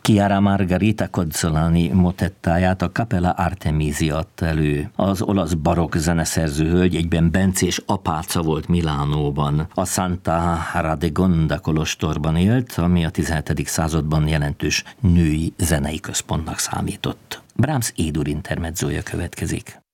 Chiara Margherita Cozzolani motettáját a Capella Artemisia adta elő. Az olasz barokk zeneszerző hölgy egyben bencés apáca volt Milánóban. A Santa Radegonda kolostorban élt, ami a 17. században jelentős női zenei központnak számított. Brahms E-dur intermedzója következik.